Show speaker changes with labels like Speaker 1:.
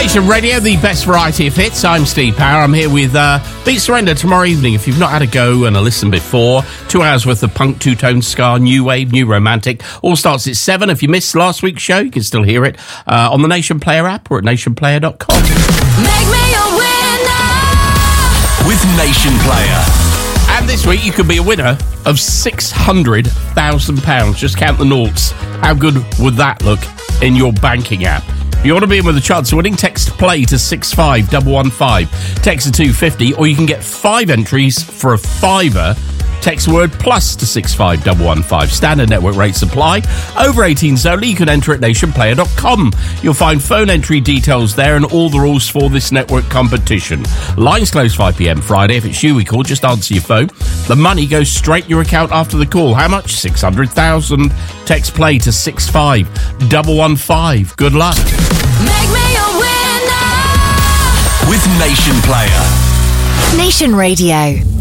Speaker 1: Nation Radio, the best variety of hits. I'm Steve Power. I'm here with Beat Surrender tomorrow evening. If you've not had a go and a listen before, 2 hours worth of punk, two-tone ska, new wave, new romantic. All starts at 7. If you missed last week's show, you can still hear it on the Nation Player app or at nationplayer.com.
Speaker 2: Make me a winner
Speaker 3: with Nation Player.
Speaker 1: And this week you could be a winner of £600,000. Just count the noughts. How good would that look in your banking app? If you want to be in with a chance of winning, text play to 65115. Text to 250, or you can get 5 entries for a £5. Text word plus to 65115. Standard network rates apply. Over 18s only. You can enter at nationplayer.com. You'll find phone entry details there and all the rules for this network competition. Lines close 5 p.m. Friday. If it's you we call, just answer your phone. The money goes straight in your account after the call. How much? 600,000. Text play to 65115. Good luck.
Speaker 2: Make me a winner
Speaker 3: with Nation Player.
Speaker 4: Nation Radio.